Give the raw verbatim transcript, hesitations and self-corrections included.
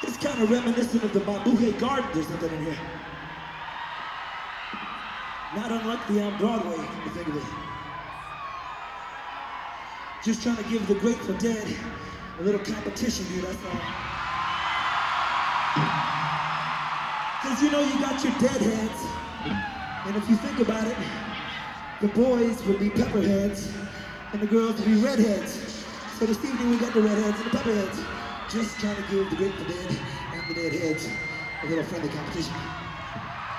It's kind of reminiscent of the Mabuhay Gardens or something in here. Not unlike the on Broadway, if you think of it. Just trying to give the Grateful Dead a little competition here, that's all. Because you know you got your deadheads, and if you think about it, the boys would be pepperheads, and the girls would be redheads. So this evening we got the redheads and the pepperheads. Just trying to give the Grateful Dead and the deadheads a little friendly competition.